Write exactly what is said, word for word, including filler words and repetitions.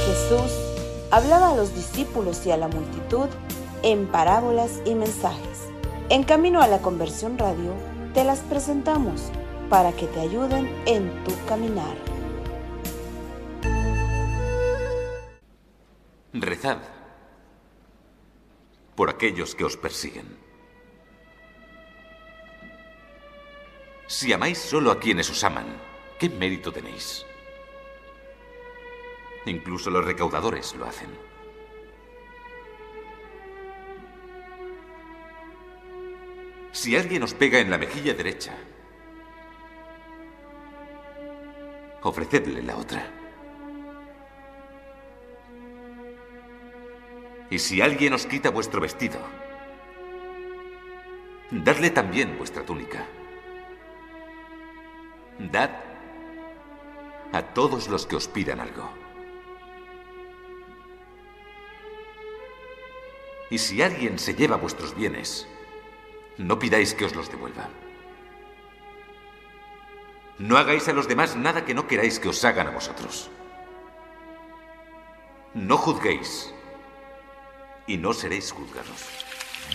Jesús hablaba a los discípulos y a la multitud en parábolas y mensajes. En Camino a la Conversión Radio te las presentamos para que te ayuden en tu caminar. Rezad por aquellos que os persiguen. Si amáis solo a quienes os aman, ¿qué mérito tenéis? Incluso los recaudadores lo hacen. Si alguien os pega en la mejilla derecha, ofrecedle la otra. Y si alguien os quita vuestro vestido, dadle también vuestra túnica. Dad a todos los que os pidan algo. Y si alguien se lleva vuestros bienes, no pidáis que os los devuelva. No hagáis a los demás nada que no queráis que os hagan a vosotros. No juzguéis y no seréis juzgados.